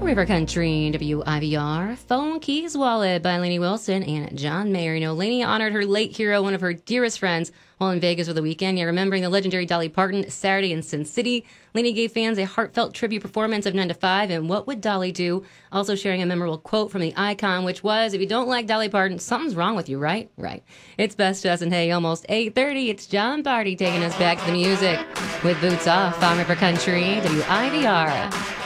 River Country, WIVR, Phone Keys Wallet by Lainey Wilson and John Mayer. You know, Lainey honored her late hero, one of her dearest friends, while in Vegas for the weekend. Yeah, remembering the legendary Dolly Parton Saturday in Sin City. Lainey gave fans a heartfelt tribute performance of 9 to 5 and What Would Dolly Do? Also sharing a memorable quote from the icon, which was, if you don't like Dolly Parton, something's wrong with you, right? Right. It's Best to Us, and hey, almost 8:30. It's John Party taking us back to the music with Boots Off on River Country, WIVR.